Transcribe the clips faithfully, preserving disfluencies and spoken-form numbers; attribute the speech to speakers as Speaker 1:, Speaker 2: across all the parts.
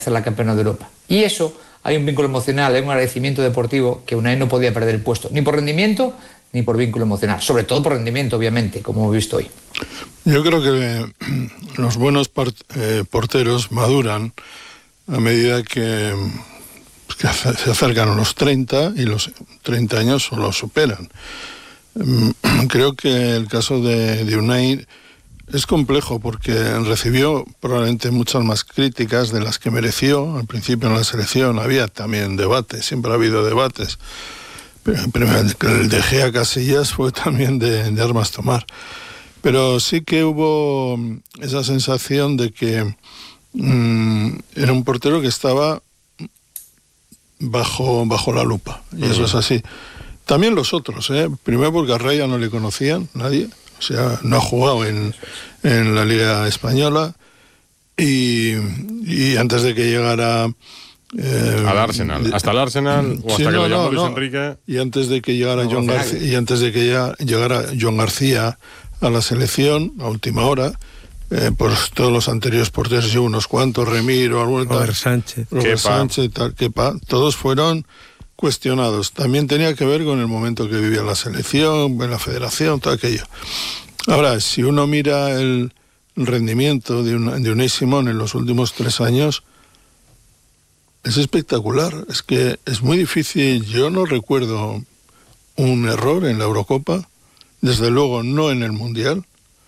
Speaker 1: ser la campeona de Europa. Y eso, hay un vínculo emocional, hay un agradecimiento deportivo que Unai no podía perder el puesto, ni por rendimiento ni por vínculo emocional, sobre todo por rendimiento, obviamente, como hemos visto hoy.
Speaker 2: Yo creo que los buenos eh, porteros maduran a medida que, que se acercan a los treinta y los treinta años los superan. Creo que el caso de, de Unai es complejo porque recibió probablemente muchas más críticas de las que mereció. Al principio en la selección había también debates, siempre ha habido debates. Pero el de Gea Casillas fue también de, de armas tomar. Pero sí que hubo esa sensación de que mmm, era un portero que estaba bajo, bajo la lupa. Y eso es así. También los otros, ¿eh? Primero porque a Raya no le conocían nadie. O sea, no ha jugado en, en la Liga Española. Y, y antes de que llegara...
Speaker 3: Eh, al Arsenal, hasta el Arsenal o
Speaker 2: sí,
Speaker 3: hasta
Speaker 2: no,
Speaker 3: que lo llamó
Speaker 2: no,
Speaker 3: Luis
Speaker 2: no.
Speaker 3: Enrique.
Speaker 2: Y antes de que llegara no, John García, y antes de que ya llegara John García a la selección a última hora, eh, pues todos los anteriores porteros y unos cuantos, Remiro, algunos,
Speaker 4: Robert Sánchez,
Speaker 2: Robert Sánchez, tal, Kepa, todos fueron cuestionados. También tenía que ver con el momento que vivía la selección, en la federación, todo aquello. Ahora, si uno mira el rendimiento de, un, de Unai Simón en los últimos tres años, es espectacular. Es que es muy difícil. Yo no recuerdo un error en la Eurocopa, desde luego no en el Mundial,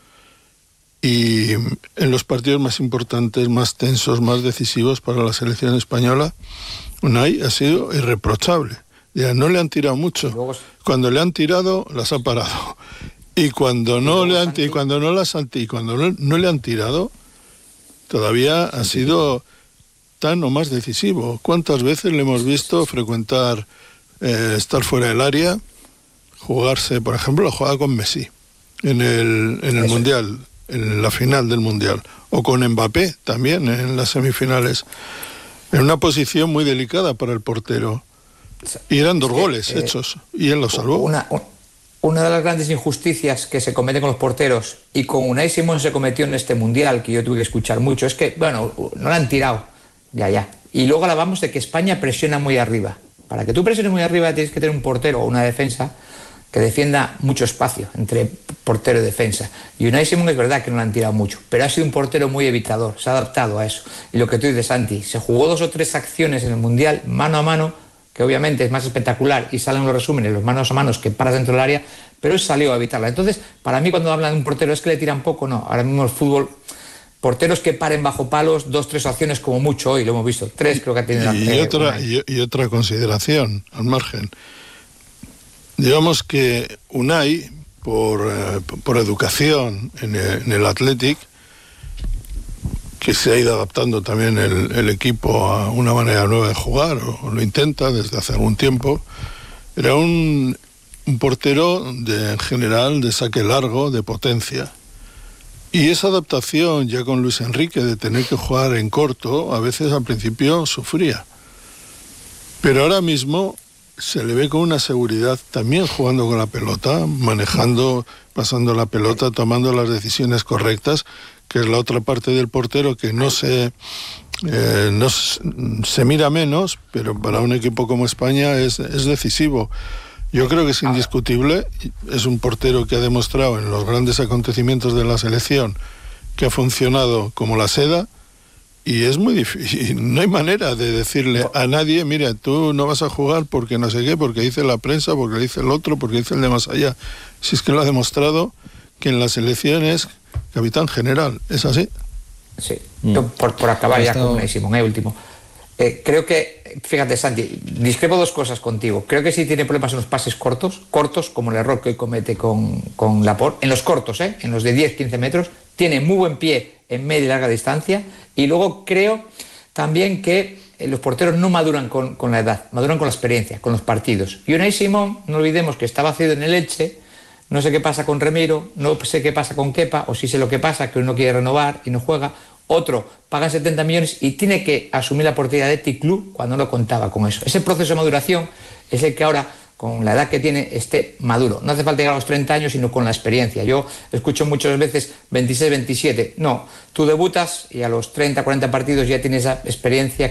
Speaker 2: y en los partidos más importantes, más tensos, más decisivos para la selección española, Unai ha sido irreprochable. Ya no le han tirado mucho. Cuando le han tirado, las ha parado. Y cuando no le han, y cuando no las han, y cuando no, no le han tirado, todavía ha sido tan o más decisivo. ¿Cuántas veces le hemos visto frecuentar, eh, estar fuera del área, jugarse, por ejemplo, la jugada con Messi en el, en el Mundial, en la final del Mundial, o con Mbappé también en las semifinales, en una posición muy delicada para el portero. Y eran dos goles eh, hechos, y él lo salvó.
Speaker 1: Una, una de las grandes injusticias que se cometen con los porteros, y con Unai Simón se cometió en este Mundial, que yo tuve que escuchar mucho, es que, bueno, no la han tirado. Ya, ya. Y luego hablamos de que España presiona muy arriba. Para que tú presiones muy arriba tienes que tener un portero o una defensa que defienda mucho espacio entre portero y defensa. Y Unai Simón es verdad que no lo han tirado mucho, pero ha sido un portero muy evitador, se ha adaptado a eso. Y lo que tú dices, Santi, se jugó dos o tres acciones en el Mundial, mano a mano, que obviamente es más espectacular y salen los resúmenes, los manos a manos que paras dentro del área, pero él salió a evitarla. Entonces, para mí cuando hablan de un portero es que le tiran poco, no. Ahora mismo el fútbol... Porteros que paren bajo palos, dos, tres acciones como mucho hoy, lo hemos visto. Tres creo que ha tenido.
Speaker 2: Y, eh, otra, y, y otra consideración, al margen. Digamos que Unai, por, eh, por educación en el, en el Athletic, que se ha ido adaptando también el, el equipo a una manera nueva de jugar, o, o lo intenta desde hace algún tiempo, era un, un portero de, en general de saque largo, de potencia. Y esa adaptación ya con Luis Enrique de tener que jugar en corto, a veces al principio sufría. Pero ahora mismo se le ve con una seguridad también jugando con la pelota, manejando, pasando la pelota, tomando las decisiones correctas, que es la otra parte del portero que no se, eh, no se mira menos, pero para un equipo como España es, es decisivo. Yo creo que es indiscutible, es un portero que ha demostrado en los grandes acontecimientos de la selección que ha funcionado como la seda, y es muy difícil, no hay manera de decirle a nadie, mira, tú no vas a jugar porque no sé qué, porque dice la prensa, porque dice el otro, porque dice el de más allá. Si es que lo ha demostrado que en la selección es capitán general, ¿es así?
Speaker 1: Sí, mm. Yo, por, por acabar ya con Unai Simón, eh, último. Eh, creo que, fíjate Santi, discrepo dos cosas contigo. Creo que sí tiene problemas en los pases cortos, cortos como el error que hoy comete con, con Laporte, en los cortos, ¿eh? En los de diez, quince metros, tiene muy buen pie en media y larga distancia, y luego creo también que los porteros no maduran con, con la edad, maduran con la experiencia, con los partidos. Y Unai Simón, no olvidemos que estaba cedido en el Elche, no sé qué pasa con Remiro, no sé qué pasa con Kepa, o sí sé lo que pasa, que uno quiere renovar y no juega. Otro paga setenta millones y tiene que asumir la portería de Athletic Club cuando no contaba con eso. Ese proceso de maduración es el que ahora, con la edad que tiene, esté maduro. No hace falta llegar a los treinta años, sino con la experiencia. Yo escucho muchas veces veintiséis, veintisiete. No, tú debutas y a los treinta, cuarenta partidos ya tienes esa experiencia